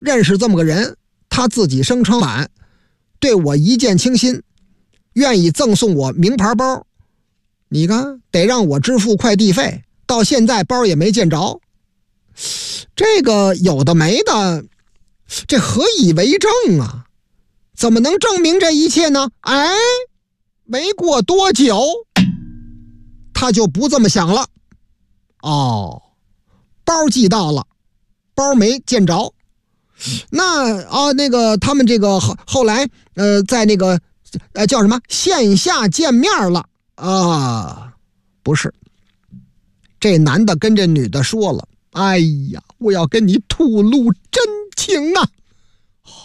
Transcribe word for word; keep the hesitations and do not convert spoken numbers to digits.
认识这么个人，他自己声称满，对我一见倾心，愿意赠送我名牌包。你看，得让我支付快递费，到现在包也没见着。这个有的没的，这何以为证啊？怎么能证明这一切呢？哎，没过多久，他就不这么想了。哦，包寄到了，包没见着。那啊，那个他们这个后后来呃，在那个呃叫什么线下见面了啊？不是，这男的跟这女的说了：“哎呀，我要跟你吐露真情啊！